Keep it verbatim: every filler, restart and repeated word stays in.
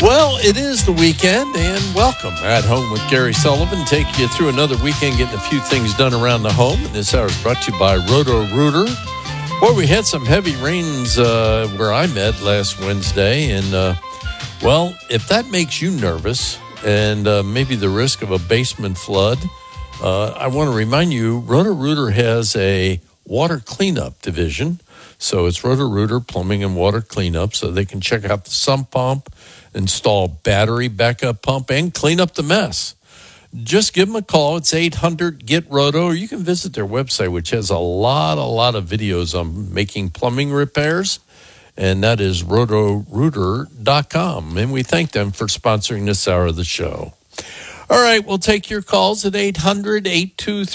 Well, it is the weekend, and welcome. At Home with Gary Sullivan, take you through another weekend, getting a few things done around the home. And this hour is brought to you by Roto-Rooter. Boy, we had some heavy rains uh, where I'm at last Wednesday, and, uh, well, if that makes you nervous and uh, maybe the risk of a basement flood, uh, I want to remind you, Roto-Rooter has a water cleanup division. So it's Roto-Rooter Plumbing and Water Cleanup, so they can check out the sump pump, install battery backup pump, and clean up the mess. Just give them a call. It's eight hundred get roto, or you can visit their website, which has a lot, a lot of videos on making plumbing repairs, and that is roto rooter dot com. And we thank them for sponsoring this hour of the show. All right, we'll take your calls at eight hundred eight two three